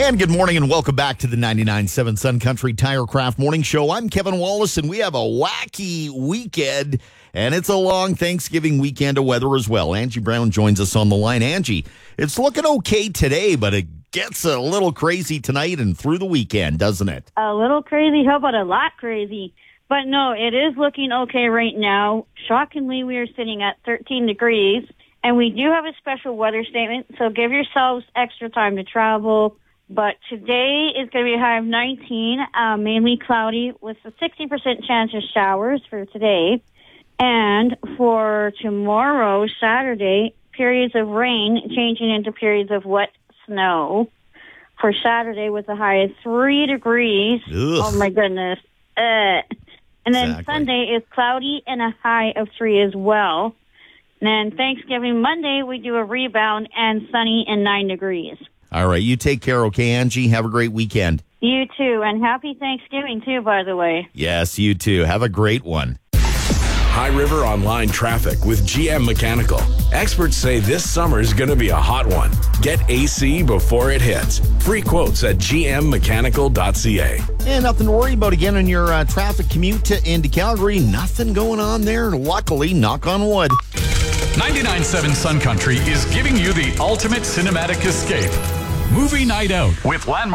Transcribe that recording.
And good morning and welcome back to the 99.7 Sun Country Tirecraft Morning Show. I'm Kevin Wallace, and we have a wacky weekend, and it's a long Thanksgiving weekend of weather as well. Angie Brown joins us on the line. Angie, it's looking okay today, but it gets a little crazy tonight and through the weekend, doesn't it? A little crazy? How about a lot crazy? But no, it is looking okay right now. Shockingly, we are sitting at 13 degrees, and we do have a special weather statement, so give yourselves extra time to travel. But today is going to be a high of 19, mainly cloudy with a 60% chance of showers for today. And for tomorrow, Saturday, periods of rain changing into periods of wet snow. For Saturday with a high of 3 degrees. Ugh. Oh, my goodness. And then Exactly. Sunday is cloudy and a high of 3 as well. And then Thanksgiving Monday, we do a rebound and sunny and 9 degrees. All right, you take care, okay, Angie? Have a great weekend. You too, and happy Thanksgiving too, by the way. Yes, you too. Have a great one. High River Online Traffic with GM Mechanical. Experts say this summer is going to be a hot one. Get AC before it hits. Free quotes at gmmechanical.ca. And nothing to worry about again on your traffic commute into Calgary. Nothing going on there. Luckily, knock on wood. 99.7 Sun Country is giving you the ultimate cinematic escape. Movie night out with Landmark.